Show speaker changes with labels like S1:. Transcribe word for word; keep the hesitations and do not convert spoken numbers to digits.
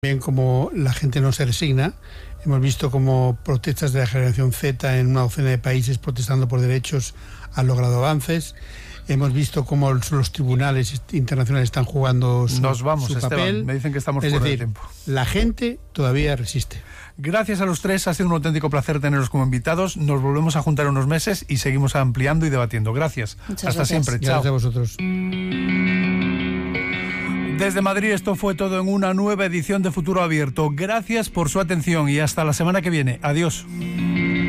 S1: Bien, como la gente no se resigna, hemos visto como protestas de la generación Z en una docena de países protestando por derechos han logrado avances. Hemos visto cómo los tribunales internacionales están jugando su,
S2: Nos vamos,
S1: su
S2: Esteban.
S1: papel.
S2: Me dicen que estamos
S1: es
S2: fuera
S1: decir,
S2: de tiempo.
S1: La gente todavía resiste.
S2: Gracias a los tres, ha sido un auténtico placer teneros como invitados. Nos volvemos a juntar unos meses y seguimos ampliando y debatiendo. Gracias.
S3: Muchas
S2: Hasta
S3: gracias.
S2: siempre. Chao.
S1: Gracias a vosotros.
S2: Desde Madrid esto fue todo en una nueva edición de Futuro Abierto. Gracias por su atención y hasta la semana que viene. Adiós.